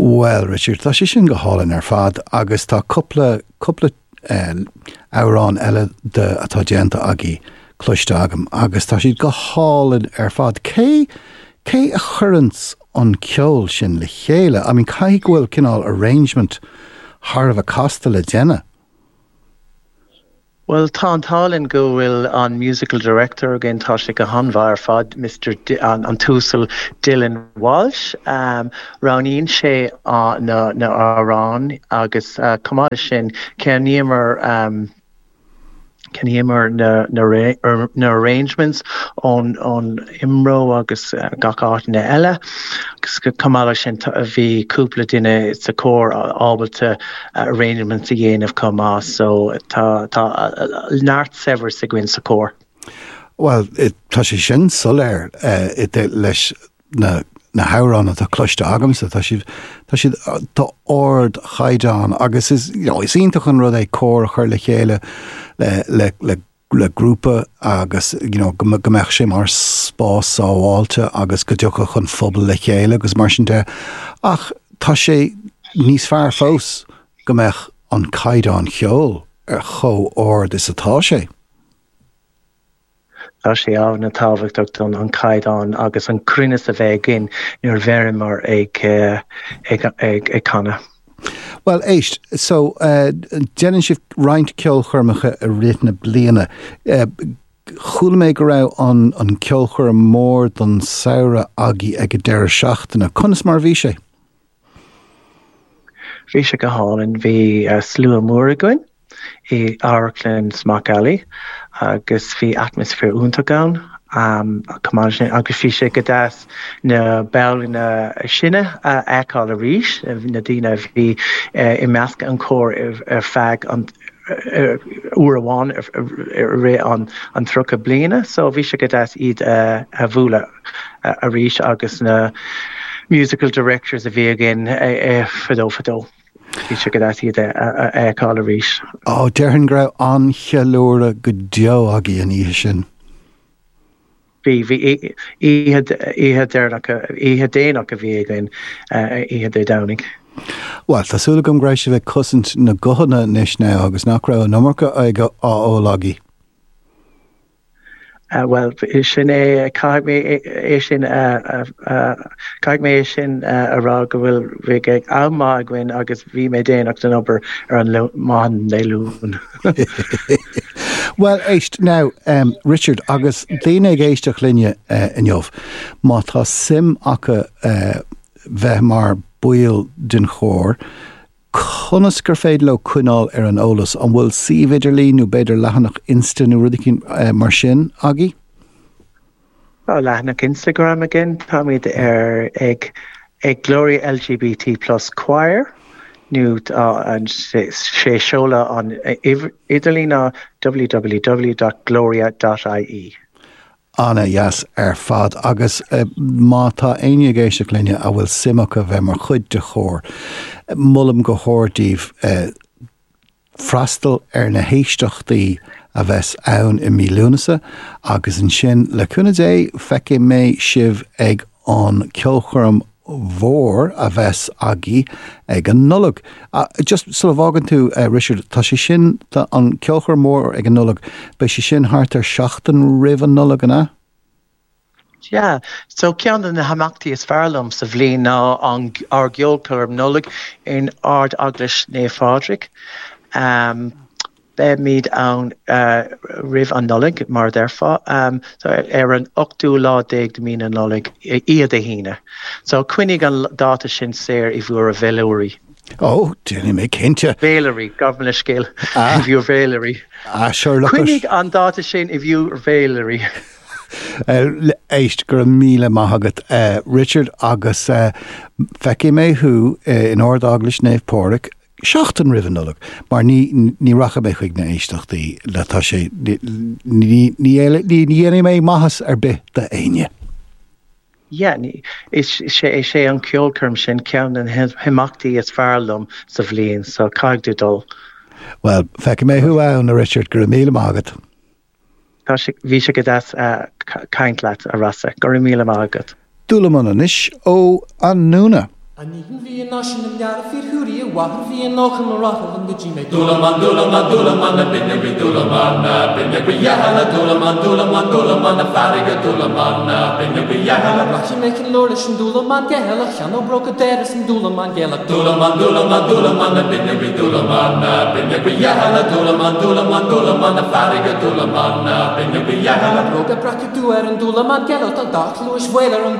Well, Richard, tá sé sin go hálainn ar fad agus tá cúpla árán eile de atá déanta agé cloiste agam agus tá siad go hálainn ar fad. Cé a churrans an ceol sin le chéile? I mean, cai bhfuil cinál arrangement Harv a costa le déine? Well, tá an tálinn go bhfuil an musical director again tá sé go hanmhar fad Mr. an túsal Dylan Walsh. Ráníonn sé na árán agus cumáide sin ceanníomar na arrangements on imro agus gach na eile agus go cumáide sin bhí cúpla duine sa cór ábalta arrangements a dhéanamh comá, so tá náirt sever sa gcuin sa cór. Well, tá sé sin soléir leis na hárán atá cloiste agam, so tá siad tá ord chaidán agus is ionintach an rud é cór chur le chéile le grúpa agus gombeach sé mar spás sáháilte agus go dteocha chun phobal le chéile agus mar sin de ach tá sé níos fearr fós gombeach an caidán cheol ar cho ord is atá sé. Tá sé áh na tábhachtach an caidán agus an cruinne a bheith gin nuair bherim mar ag canna. Well, éist, so déanann sibh roinnt ceol chuirmeacha a réitna bliana. Chúla mé go raibh an ceol chuir mór don saoire agé ag deir seachtainna. Conas mar bhí sé? Bhí sé go hálainn bhí slú mór agoin I Airclán Smac Alley agus bhí atmosfér únta gán. Agus bhí sé go deas na bailína sinne eáil a rís na dtíine bhí I measca an cór ar feadh an uair amháin ré an trocha bliana, so bhí sé go deas iad a bhúla a rís agus na musical directors a bhí agin fadó. Bhí sé go deas iad a eáil a rís. Dearhann go raibh an chealúra go deo agé an ihe sin. Bhí ihe déanach a bhí again ihe dé dánig. Well, tásúla gom gréis bheith cosint na gohanna níos ná agus nach raibh nómarcha ag áolagaí. Well, sin caig mé sin ará go bhfuil bhí ag ammághain agus bhí mé déanach den obair ar an máin léilún. Well, éist now, Richard, agus daine ag éisteach linne inniuh, má tá sim acha bheith mar buil den chór, chunas gur féad le cúnáil ar an ólas an bhfuil siomh lín nó beidir lehanach Insta nó rudicín mar sin agé? Lehanach Instagram again, tá míad ar ag Gloria LGBT plus choir, nu sé seola an idirlína www.gloria.ie. Anna, yes, ar fad agus má tá aine géisteach linne a bhfuil simachcha bheith mar chuid de chór. Mullam go chóirtíh freastal ar na héisteachtaí a bheits ann I mílúnasa agus an sin le cúna é feice mé sibh ag an ceolchuirm mhór a bheits agé ag an nullag. Just sort of ágan tú, Richard, tá sé sin an ceolchuir mór ag an nullag, bei sé sin thart ar 7 ribh an nullag anna? Yeah, so cean na hamachtaí is fearlam sa bhliain ná an ar geolchuirm nullag in ard aglas né fádric. Be míad an ribh an nullag mar derfa, so ar an 8 mína nullag iad a híine. So cuinig an dáta sin séir I bhuair a bhéileoirí. Déanana mé cinnte. Bhéileoirí, government scale, I bhuair bhéileoirí. Sure, cuinig an dáta sin I bhuair bhéileoirí. Éist gur míle maithagat. Richard, agus feici mé thu in ord aglas néamh Pádraic 7 ribh an nullag, mar ní racha mé chuig na éisteachtaí le tá sé ní dhéana mé maithas ar bith de aine. Yeah, is sé an ceolchuirm sin ceann an himachtaí is fearlam sa bhliain, so caig dú dul. Well, feici mé thu ann na Richard gur míle maithagat. Bhí sé go deas caint leat a rasa, gur míle maithagat. Dúla man anis ó an núna. Anín bhí náisiún an deara fí thuúí a bhahan bhí an nócha marráta an go ddíine Dulaman na binnerí dulaman na binnerí yahala dulaman na fariga dulaman na binnerí yahala Rachi me cin lóir sin dúlaman geheala chean ó broca déir sin dúlaman geala Dulaman na binnerí dulaman na binnerí yahala dulaman na fariga dulaman na binnerí yahala Broca braca dú an dúlaman geala tá dach luis bhfuilar an